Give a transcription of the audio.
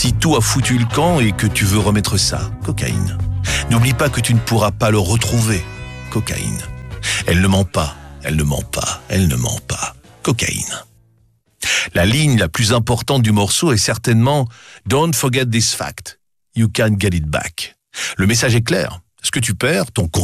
Si tout a foutu le camp et que tu veux remettre ça, cocaïne. N'oublie pas que tu ne pourras pas le retrouver, cocaïne. Elle ne ment pas, elle ne ment pas, elle ne ment pas, cocaïne. La ligne la plus importante du morceau est certainement « Don't forget this fact, you can't get it back ». Le message est clair. Ce que tu perds, ton